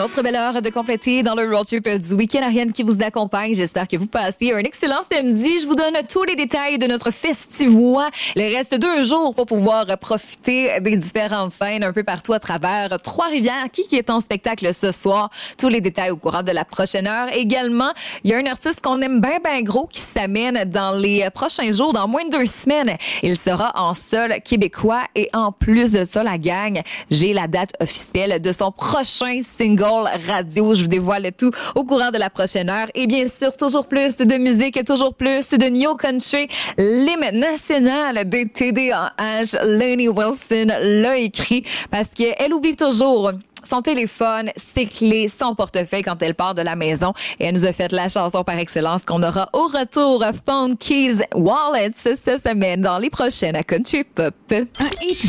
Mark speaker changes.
Speaker 1: autre belle heure de compléter dans le road trip du week-end. Ariane qui vous accompagne. J'espère que vous passez un excellent samedi. Je vous donne tous les détails de notre festivois. Il reste 2 jours pour pouvoir profiter des différentes scènes un peu partout à travers Trois-Rivières. Qui est en spectacle ce soir? Tous les détails au courant de la prochaine heure. Également, il y a un artiste qu'on aime bien gros qui s'amène dans les prochains jours, dans moins de 2 semaines. Il sera en sol québécois et en plus de ça, la gang, j'ai la date officielle de son prochain single radio. Je vous dévoile le tout au courant de la prochaine heure. Et bien sûr, toujours plus de musique, toujours plus de New Country. L'hymne national des TDAH, Lainey Wilson l'a écrit parce qu'elle oublie toujours son téléphone, ses clés, son portefeuille quand elle part de la maison. Et elle nous a fait la chanson par excellence qu'on aura au retour, Phone Keys Wallets, cette semaine dans les prochaines à Country Pop.